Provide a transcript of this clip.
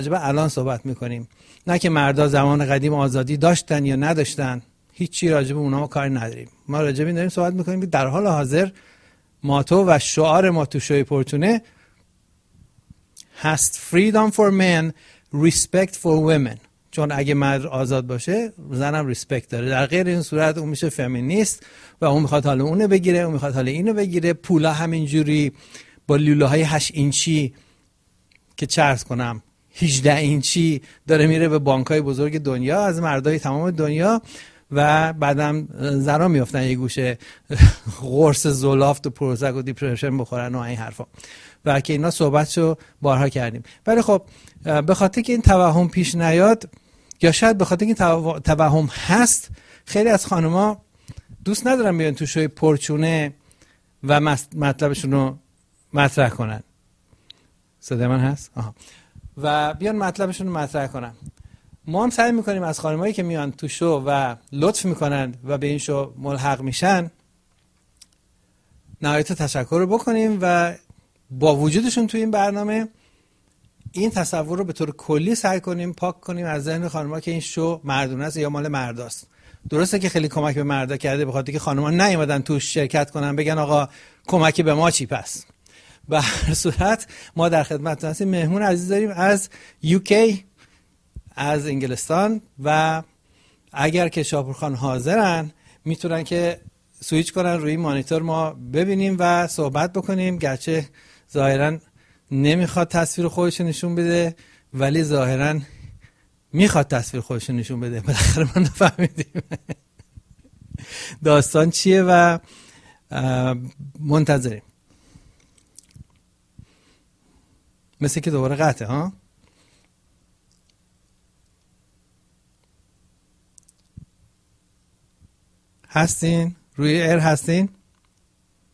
به الان صحبت میکنیم، نه که مردا زمان قدیم آزادی داشتن یا نداشتن. هیچی راجع به اونها ما کاری نداریم. ما راجع به این داریم صحبت میکنیم که در حال حاضر ماتو و شعار ما تو شوی پورتونه هست freedom for men, respect for women. چون اگه مرد آزاد باشه زنم ریسپکت داره، در غیر این صورت اون میشه فمینیست و اون میخواد حالا اونو بگیره، اون میخواد حالا اینو بگیره. پولا همینجوری با لوله‌های 8 اینچی که چرت کنم 18 اینچی داره میره به بانک‌های بزرگ دنیا از مردای تمام دنیا و بعدم زنا میافتن یه گوشه قرص زلافت و پروزک و دیپرشن بخورن و این حرفا. و که اینا صحبتشو بارها کردیم. ولی خب به خاطر که این توهم پیش نیاد یا شاید به خاطر که این توهم هست، خیلی از خانم‌ها دوست ندارن بیان تو شوی پرچونه و مطلبشون رو مطرح کنن. صدای من هست؟ آها. و بیان مطلبشون رو مطرح کنن. ما هم سعی میکنیم از خانمایی که میان تو شو و لطف میکنن و به این شو ملحق میشن نهایت تشکر رو بکنیم و با وجودشون تو این برنامه این تصور رو به طور کلی سعی کنیم پاک کنیم از ذهن خانم‌ها که این شو مردونه است یا مال مرداست. درسته که خیلی کمک به مردا کرده به خاطر که خانم‌ها نیومدن توش شرکت کنن بگن آقا کمکی به ما چی پس. به هر صورت ما در خدمتتون هستیم. مهمون عزیز داریم از UK، از انگلستان، و اگر که شاپورخان حاضرن میتونن که سویچ کنن روی مانیتور ما ببینیم و صحبت بکنیم. گرچه ظاهرا نمیخواد تصویر خودش نشون بده ولی ظاهرا میخواد تصویر خودش نشون بده. بالاخره ما نفهمیدیم داستان چیه و منتظریم. مثل که دوباره قطعه ها. هستین؟ روی ایر هستین؟